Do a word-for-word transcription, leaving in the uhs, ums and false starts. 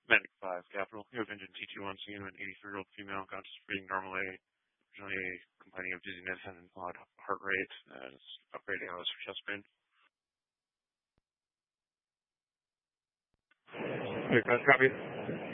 Medic five Capital. You have engine T two one C, an eighty-three-year-old female, conscious breathing normally, originally complaining of dizziness and an odd heart rate, and is upgrading hours for chest pain. Okay, guys, copy.